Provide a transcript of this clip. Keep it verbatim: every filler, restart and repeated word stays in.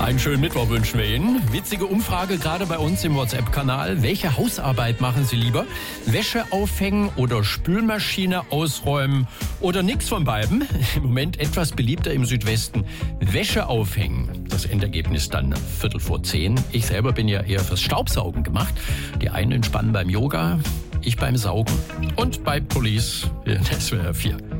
Einen schönen Mittwoch wünschen wir Ihnen. Witzige Umfrage gerade bei uns im WhatsApp-Kanal. Welche Hausarbeit machen Sie lieber? Wäsche aufhängen oder Spülmaschine ausräumen oder nix von beiden? Im Moment etwas beliebter im Südwesten. Wäsche aufhängen. Das Endergebnis dann Viertel vor zehn. Ich selber bin ja eher fürs Staubsaugen gemacht. Die einen entspannen beim Yoga, ich beim Saugen und bei Police in S W R vier.